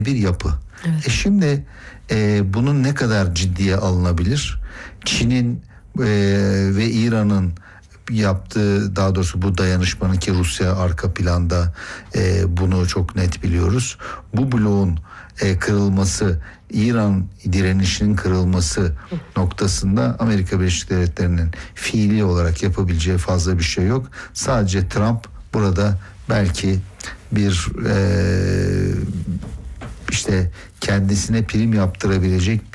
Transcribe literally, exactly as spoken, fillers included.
bir yapı. Evet. E şimdi e, bunun ne kadar ciddiye alınabilir? Çin'in e, ve İran'ın yaptığı, daha doğrusu bu dayanışmanın, ki Rusya arka planda, e, bunu çok net biliyoruz. Bu bloğun e, kırılması, İran direnişinin kırılması noktasında Amerika Birleşik Devletleri'nin fiili olarak yapabileceği fazla bir şey yok. Sadece Trump burada belki bir e, işte kendisine prim yaptırabilecek